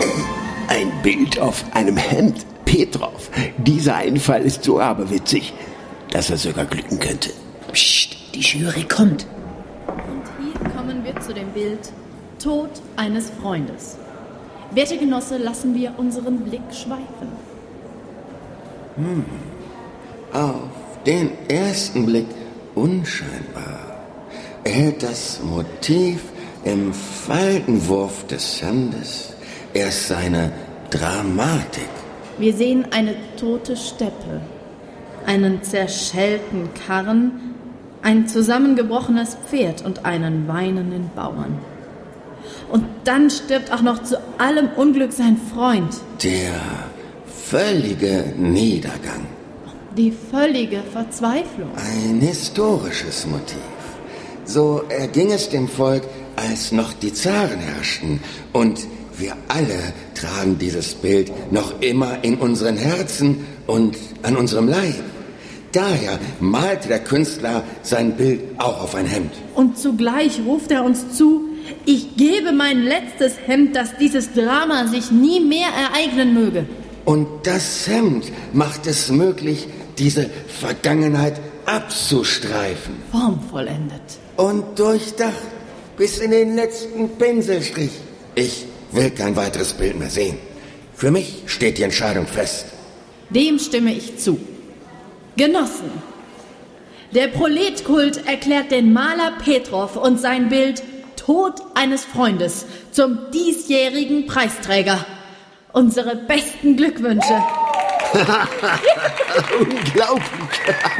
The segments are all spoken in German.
Ein Bild auf einem Hemd. Petrov, dieser Einfall ist so aberwitzig, dass er sogar glücken könnte. Psst, die Jury kommt. Und hier kommen wir zu dem Bild Tod eines Freundes. Werte Genosse, lassen wir unseren Blick schweifen. Auf den ersten Blick unscheinbar erhält das Motiv im Faltenwurf des Hemdes erst seine Dramatik. Wir sehen eine tote Steppe, einen zerschellten Karren, ein zusammengebrochenes Pferd und einen weinenden Bauern. Und dann stirbt auch noch zu allem Unglück sein Freund. Der völlige Niedergang. Die völlige Verzweiflung. Ein historisches Motiv. So erging es dem Volk, als noch die Zaren herrschten. Und wir alle tragen dieses Bild noch immer in unseren Herzen und an unserem Leib. Daher malte der Künstler sein Bild auch auf ein Hemd. Und zugleich ruft er uns zu: Ich gebe mein letztes Hemd, dass dieses Drama sich nie mehr ereignen möge. Und das Hemd macht es möglich, diese Vergangenheit abzustreifen. Formvollendet. Und durchdacht bis in den letzten Pinselstrich. Ich will kein weiteres Bild mehr sehen. Für mich steht die Entscheidung fest. Dem stimme ich zu. Genossen, der Proletkult erklärt den Maler Petrov und sein Bild Tod eines Freundes zum diesjährigen Preisträger. Unsere besten Glückwünsche. Unglaublich.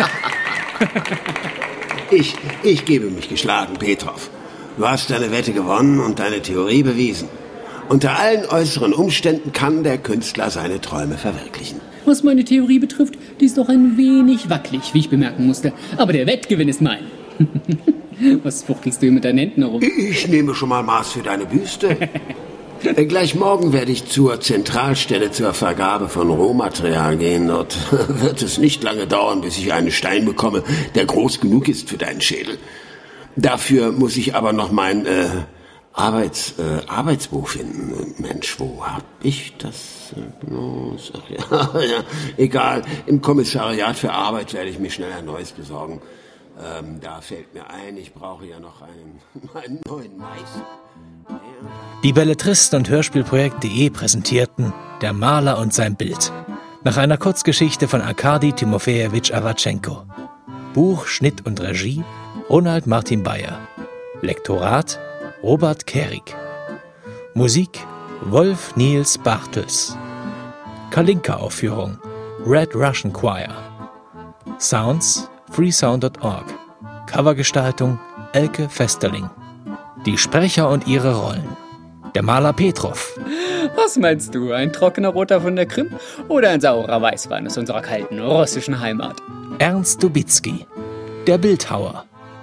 Ich gebe mich geschlagen, Petrov. Du hast deine Wette gewonnen und deine Theorie bewiesen. Unter allen äußeren Umständen kann der Künstler seine Träume verwirklichen. Was meine Theorie betrifft, die ist doch ein wenig wackelig, wie ich bemerken musste. Aber der Wettgewinn ist mein. Was fuchtelst du hier mit deinen Händen herum? Ich nehme schon mal Maß für deine Büste. Gleich morgen werde ich zur Zentralstelle zur Vergabe von Rohmaterial gehen. Dort wird es nicht lange dauern, bis ich einen Stein bekomme, der groß genug ist für deinen Schädel. Dafür muss ich aber noch mein Arbeitsbuch finden. Mensch, wo hab ich das bloß? Ach ja, egal. Im Kommissariat für Arbeit werde ich mir schnell ein neues besorgen. Da fällt mir ein, ich brauche ja noch einen neuen Meister. Die Belletristen und Hörspielprojekt.de präsentierten Der Maler und sein Bild. Nach einer Kurzgeschichte von Arkadi Timofejewitsch Awatschenko. Buch, Schnitt und Regie Ronald Martin Bayer. Lektorat Robert Kerig. Musik Wolf Niels Bartels. Kalinka-Aufführung Red Russian Choir. Sounds freesound.org. Covergestaltung Elke Festerling. Die Sprecher und ihre Rollen. Der Maler Petrov. Was meinst du, ein trockener Roter von der Krim oder ein saurer Weißwein aus unserer kalten russischen Heimat? Ernst Dubicki. Der Bildhauer.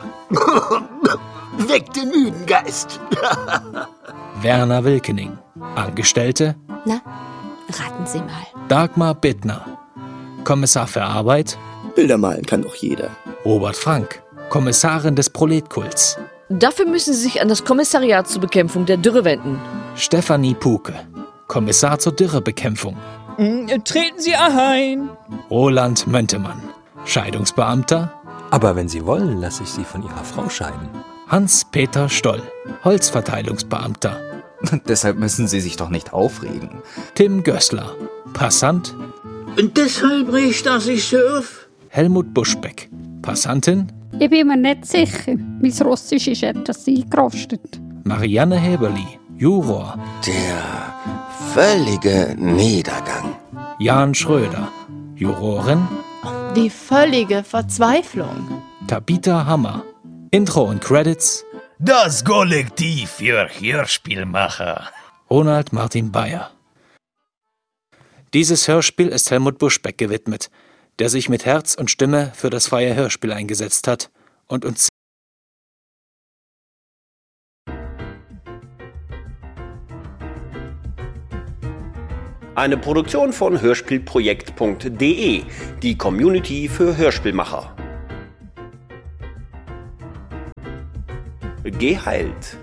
Weck den müden Geist. Werner Wilkening. Angestellte Na, raten Sie mal. Dagmar Bittner. Kommissar für Arbeit Bilder malen kann doch jeder. Robert Frank. Kommissarin des Proletkults. Dafür müssen Sie sich an das Kommissariat zur Bekämpfung der Dürre wenden. Stefanie Puke. Kommissar zur Dürrebekämpfung. Treten Sie ein! Roland Möntemann. Scheidungsbeamter. Aber wenn Sie wollen, lasse ich Sie von Ihrer Frau scheiden. Hans-Peter Stoll. Holzverteilungsbeamter. Deshalb müssen Sie sich doch nicht aufregen. Tim Gößler. Passant. Und deshalb riecht das ich surf? Helmut Buschbeck. Passantin. Ich bin mir nicht sicher. Mein Russisch ist etwas eingerostet. Marianne Heberli. Juror. Der völlige Niedergang. Jan Schröder. Jurorin. Die völlige Verzweiflung. Tabitha Hammer. Intro und Credits. Das Kollektiv für Hörspielmacher. Ronald Martin Bayer. Dieses Hörspiel ist Helmut Buschbeck gewidmet, der sich mit Herz und Stimme für das freie Hörspiel eingesetzt hat und uns Eine Produktion von Hörspielprojekt.de, die Community für Hörspielmacher. Geheilt.